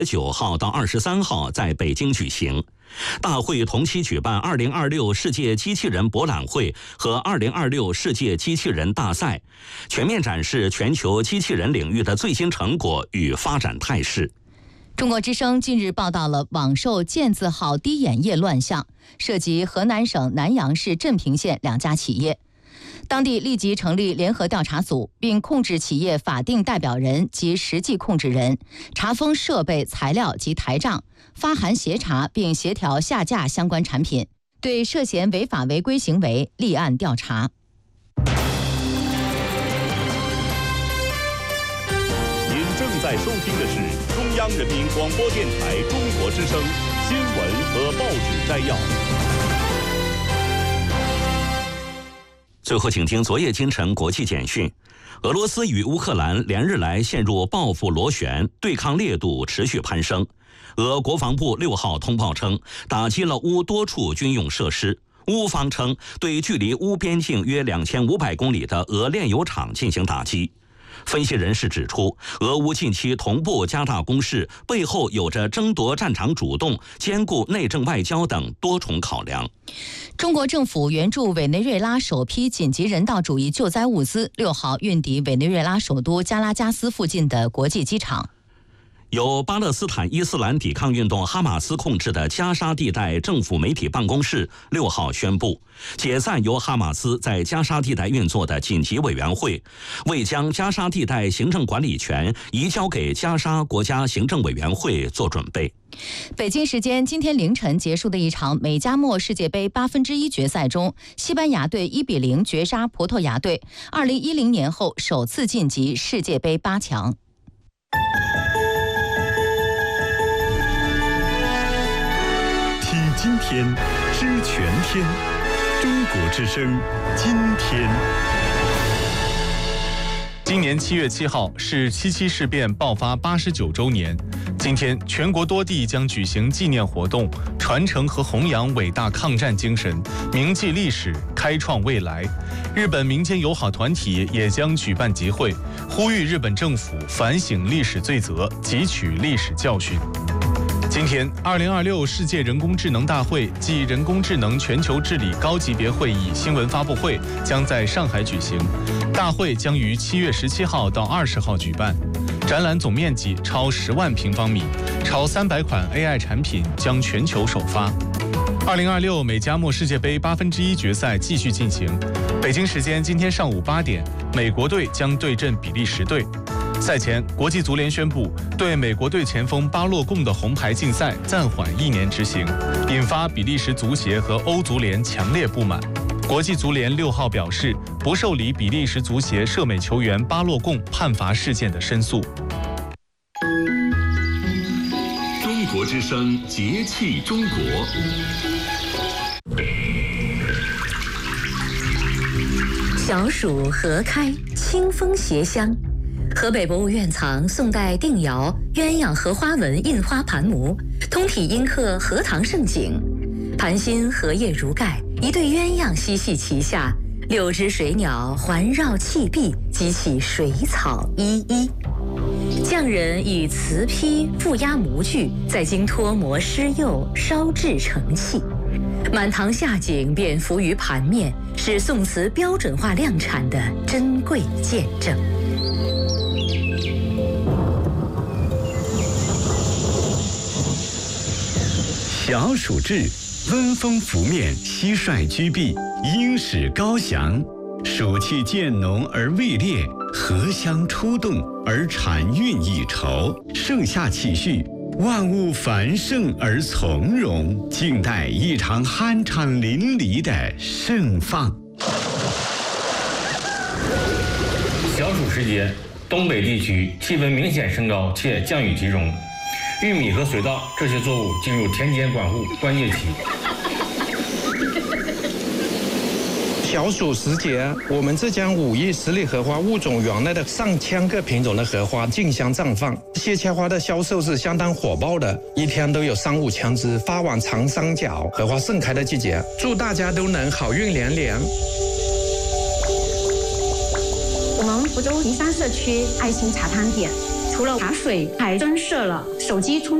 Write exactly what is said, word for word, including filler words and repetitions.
九号到二十三号在北京举行。大会同期举办二零二六世界机器人博览会和二零二六世界机器人大赛，全面展示全球机器人领域的最新成果与发展态势。 中国之声近日报道了网售健字号滴眼液乱象，涉及河南省南阳市镇平县两家企业。当地立即成立联合调查组，并控制企业法定代表人及实际控制人，查封设备、材料及台账，发函协查并协调下架相关产品，对涉嫌违法违规行为立案调查。 您正在收听的是中央人民广播电台中国之声新闻和报纸摘要。 最后，请听昨夜今晨国际简讯。俄罗斯与乌克兰连日来陷入报复螺旋，对抗烈度持续攀升。俄国防部六号通报称，打击了乌多处军用设施。乌方称，对距离乌边境约两千五百公里的俄炼油厂进行打击。分析人士指出，俄乌近期同步加大攻势，背后有着争夺战场主动、兼顾内政外交等多重考量。 中国政府援助委内瑞拉首批紧急人道主义救灾物资六号运抵委内瑞拉首都加拉加斯附近的国际机场。 由巴勒斯坦伊斯兰抵抗运动哈马斯控制的加沙地带政府媒体办公室六号宣布，解散由哈马斯在加沙地带运作的紧急委员会，为将加沙地带行政管理权移交给加沙国家行政委员会做准备。 北京时间今天凌晨结束的一场美加墨世界杯八分之一决赛中，西班牙队一比零绝杀葡萄牙队，二零一零年后首次晋级世界杯八强。 听今天，知全天，中国之声，今天。 今年七月七号是七七事变爆发八十九周年。今天，全国多地将举行纪念活动，传承和弘扬伟大抗战精神，铭记历史，开创未来。日本民间友好团体也将举办集会，呼吁日本政府反省历史罪责，汲取历史教训。今天，二零二六世界人工智能大会暨人工智能全球治理高级别会议新闻发布会将在上海举行。大会将于七月十七号到二十号举办，展览总面积超十万平方米，超三百款 A I 产品将全球首发。二零二六美加墨世界杯八分之一决赛继续进行。北京时间今天上午八点，美国队将对阵比利时队。赛前，国际足联宣布对美国队前锋巴洛贡的红牌禁赛暂缓一年执行，引发比利时足协和欧足联强烈不满。国际足联六号表示不受理比利时足协涉美球员巴洛贡判罚事件的申诉。 中国之声节气中国。 小暑荷开，清风携香。河北博物院藏宋代定窑鸳鸯荷花纹印花盘模，通体阴刻荷塘盛景。盘心荷叶如盖，一对鸳鸯嬉戏其下，六只水鸟环绕砌壁，激起水草依依。匠人以瓷坯覆压模具，再经脱模施釉，烧制成器。满堂夏景便浮于盘面，是宋瓷标准化量产的珍贵见证。 小暑至，温风拂面，蟋蟀居避，鹰始高翔。暑气渐浓而未烈，荷香出动而禅韵已稠。盛夏气序，万物繁盛而从容，静待一场酣畅淋漓的盛放。 小暑时节，东北地区气温明显升高且降雨集中，玉米和水稻这些作物进入田间管护关键期。 小暑时节，我们浙江武义十里荷花物种园内的上千个品种的荷花竞相绽放，荠菜花的销售是相当火爆的，一天都有三五千只发往长三角。荷花盛开的季节，祝大家都能好运连连。 我们福州灵山社区爱心茶汤店除了茶水，还增设了手机充